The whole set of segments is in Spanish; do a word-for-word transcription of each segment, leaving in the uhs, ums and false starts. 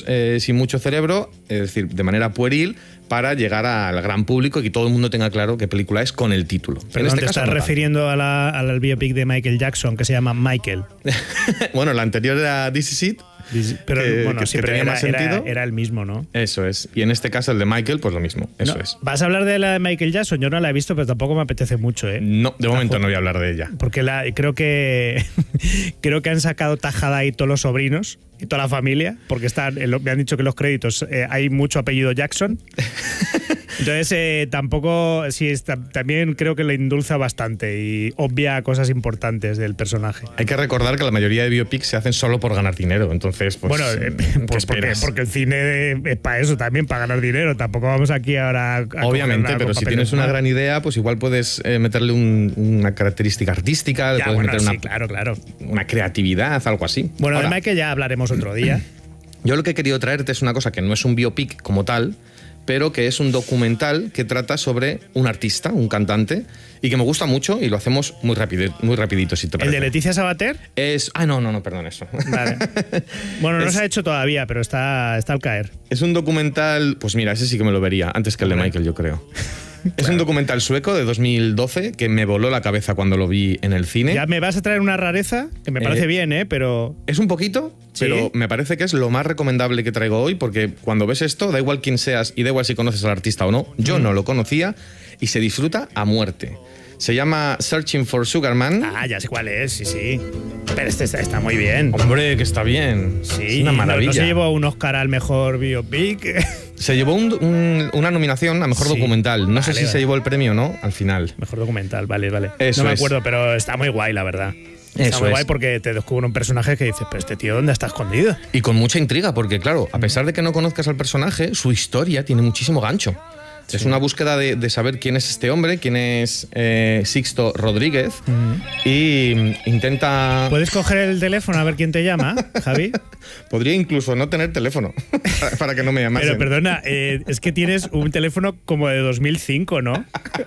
eh, sin mucho cerebro, es decir, de manera pueril, para llegar al gran público y que todo el mundo tenga claro qué película es con el título. Pero en este te caso, estás no refiriendo a la, al biopic de Michael Jackson, que se llama Michael. Bueno, la anterior era This Is It. Pero que, bueno, que, sí, que pero tenía era, más sentido. Era, era el mismo, ¿no? Eso es. Y en este caso el de Michael, pues lo mismo. Eso no, es. ¿Vas a hablar de la de Michael Jackson? Yo no la he visto, pero tampoco me apetece mucho, ¿eh? No, de momento Tajo. no voy a hablar de ella. Porque la, creo que creo que han sacado tajada ahí todos los sobrinos y toda la familia, porque están, me han dicho que en los créditos eh, hay mucho apellido Jackson. Entonces, eh, tampoco, sí, está, también creo que le indulza bastante y obvia cosas importantes del personaje. Hay que recordar que la mayoría de biopics se hacen solo por ganar dinero, entonces, pues, bueno, eh, pues porque, porque el cine es para eso también, para ganar dinero. Tampoco vamos aquí ahora a... a Obviamente, pero si tienes una gran idea, pues igual puedes eh, meterle un, una característica artística, ya, puedes bueno, meter sí, una, claro, claro. una creatividad, algo así. Bueno, ahora, además que ya hablaremos otro día. Yo lo que he querido traerte es una cosa que no es un biopic como tal, pero que es un documental que trata sobre un artista, un cantante, y que me gusta mucho y lo hacemos muy rápido, muy rapidito, si te parece. ¿El de Leticia Sabater? Es... Ah, no, no, no, perdón, eso. Vale. Bueno, no es, se ha hecho todavía, pero está, está al caer. Es un documental... Pues mira, ese sí que me lo vería, antes que el de Michael, yo creo. Es claro. Un documental sueco de dos mil doce que me voló la cabeza cuando lo vi en el cine. Ya me vas a traer una rareza, que me parece eh, bien, ¿eh? Pero... Es un poquito, ¿sí? Pero me parece que es lo más recomendable que traigo hoy, porque cuando ves esto, da igual quién seas y da igual si conoces al artista o no, yo mm. no lo conocía y se disfruta a muerte. Se llama Searching for Sugar Man. Ah, ya sé cuál es, sí, sí. Pero este está, está muy bien. Hombre, que está bien. Sí, es una maravilla. ¿No, no se llevó un Oscar al mejor biopic? Se llevó un, un, una nominación a mejor sí. documental. No vale, sé si vale. se llevó el premio o no al final. Mejor documental, vale, vale. Eso no me es. acuerdo, pero está muy guay, la verdad. Está Eso muy es. guay porque te descubre un personaje que dices, pero este tío, ¿dónde está escondido? Y con mucha intriga, porque claro, a pesar de que no conozcas al personaje, su historia tiene muchísimo gancho. Sí. Es una búsqueda de, de saber quién es este hombre, quién es eh, Sixto Rodríguez, uh-huh. y intenta... ¿Puedes coger el teléfono a ver quién te llama, Javi? Podría incluso no tener teléfono, para, para que no me llamasen. Pero perdona, eh, es que tienes un teléfono como de dos mil cinco, ¿no?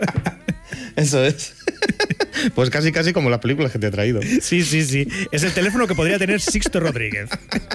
Eso es. Pues casi casi como las películas que te he traído. Sí, sí, sí. Es el teléfono que podría tener Sixto Rodríguez.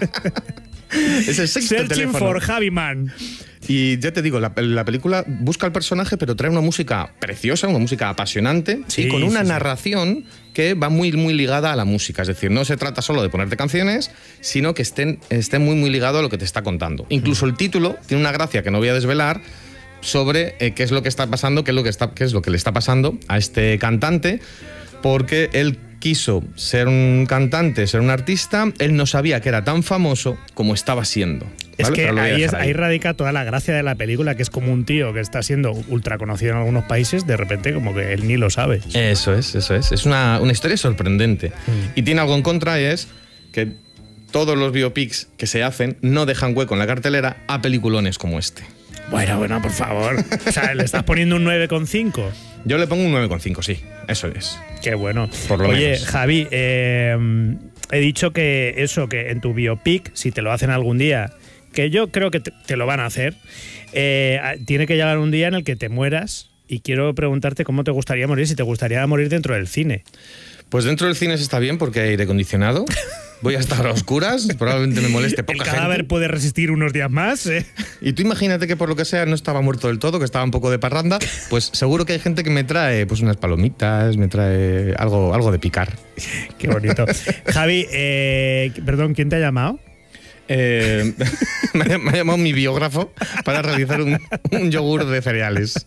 Es el sexto Searching teléfono. for Javi Man. Y ya te digo, la, la película busca al personaje, pero trae una música preciosa, una música apasionante, sí, y con una sí, narración sí. que va muy, muy ligada a la música. Es decir, no se trata solo de ponerte canciones, sino que estén, estén muy, muy ligado a lo que te está contando. Incluso el título tiene una gracia que no voy a desvelar sobre eh, qué es lo que está pasando, qué es lo que está, qué es lo que le está pasando a este cantante, porque él quiso ser un cantante, ser un artista, él no sabía que era tan famoso como estaba siendo. ¿Vale? Es que ahí, es, ahí. ahí radica toda la gracia de la película, que es como un tío que está siendo ultra conocido en algunos países, de repente como que él ni lo sabe. Eso es, eso es. Es una, una historia sorprendente. Mm. Y tiene algo en contra, y es que todos los biopics que se hacen no dejan hueco en la cartelera a peliculones como este. Bueno, bueno, por favor. O sea, ¿le estás poniendo un nueve coma cinco? Yo le pongo un nueve coma cinco, sí. Eso es. Qué bueno. Por lo Oye, menos. Javi, eh, he dicho que eso, que en tu biopic, si te lo hacen algún día, que yo creo que te, te lo van a hacer, eh, tiene que llegar un día en el que te mueras, y quiero preguntarte cómo te gustaría morir, si te gustaría morir dentro del cine. Pues dentro del cine se está bien porque hay aire acondicionado. Voy a estar a oscuras, probablemente me moleste poca gente. El cadáver gente. puede resistir unos días más, ¿eh? Y tú imagínate que por lo que sea no estaba muerto del todo, que estaba un poco de parranda, pues seguro que hay gente que me trae pues unas palomitas, me trae algo, algo de picar. Qué bonito. Javi, eh, perdón, ¿quién te ha llamado? Eh, me, ha, me ha llamado mi biógrafo para realizar un, un yogur de cereales.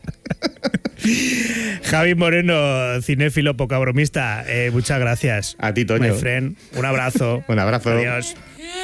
Javi Moreno, cinéfilo poca bromista, eh, muchas gracias. A ti, Toño. My friend, un abrazo. Un abrazo. Adiós.